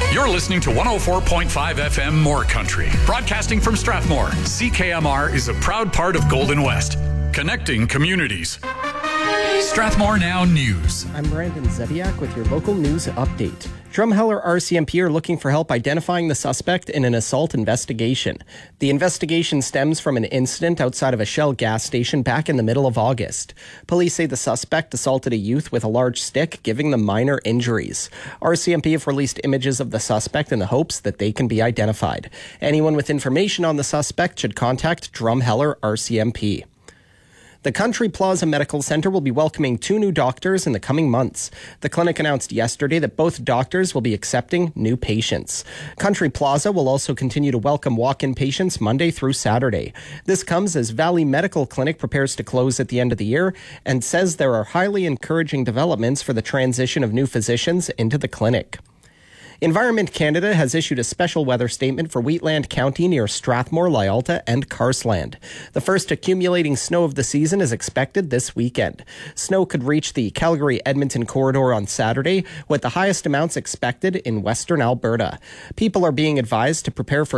You're listening to 104.5 FM More Country. Broadcasting from Strathmore, CKMR is a proud part of Golden West, connecting communities. Strathmore Now News. I'm Brandon Zebiak with your local news update. Drumheller RCMP are looking for help identifying the suspect in an assault investigation. The investigation stems from an incident outside of a Shell gas station back in the middle of August. Police say the suspect assaulted a youth with a large stick, giving them minor injuries. RCMP have released images of the suspect in the hopes that they can be identified. Anyone with information on the suspect should contact Drumheller RCMP. The Country Plaza Medical Centre will be welcoming 2 new doctors in the coming months. The clinic announced yesterday that both doctors will be accepting new patients. Country Plaza will also continue to welcome walk-in patients Monday through Saturday. This comes as Valley Medical Clinic prepares to close at the end of the year and says there are highly encouraging developments for the transition of new physicians into the clinic. Environment Canada has issued a special weather statement for Wheatland County near Strathmore, Lyalta, and Carsland. The first accumulating snow of the season is expected this weekend. Snow could reach the Calgary-Edmonton corridor on Saturday, with the highest amounts expected in western Alberta. People are being advised to prepare for